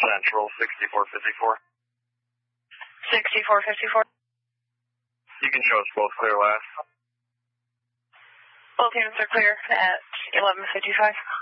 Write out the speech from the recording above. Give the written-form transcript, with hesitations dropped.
Central 6454. 6454. You can show us both clear last. Both units are clear at 11:55.